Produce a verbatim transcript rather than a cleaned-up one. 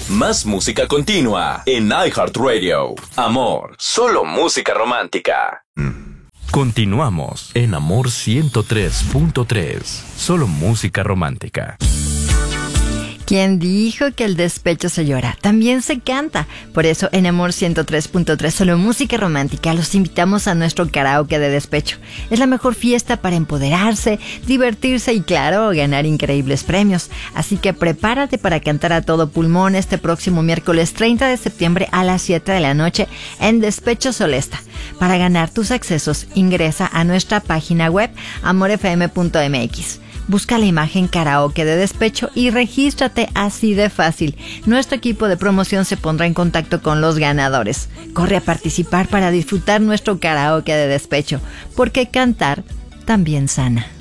Más música continua en iHeartRadio. Amor, solo música romántica. Continuamos en Amor ciento tres punto tres. Solo música romántica. ¿Quién dijo que el despecho se llora? También se canta. Por eso en Amor ciento tres punto tres, solo música romántica, los invitamos a nuestro karaoke de despecho. Es la mejor fiesta para empoderarse, divertirse y, claro, ganar increíbles premios. Así que prepárate para cantar a todo pulmón este próximo miércoles treinta de septiembre a las siete de la noche en Despecho Solesta. Para ganar tus accesos, ingresa a nuestra página web amor f m punto m x. Busca la imagen karaoke de despecho y regístrate, así de fácil. Nuestro equipo de promoción se pondrá en contacto con los ganadores. Corre a participar para disfrutar nuestro karaoke de despecho, porque cantar también sana.